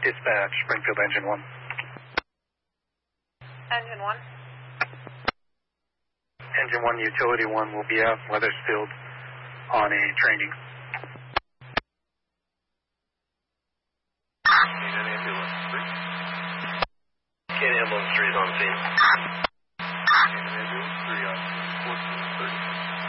Dispatch, Springfield Engine 1. Engine 1. Engine 1, Utility 1 will be out in Weathersfield on a training. Canadian Ambulance 3 is on scene.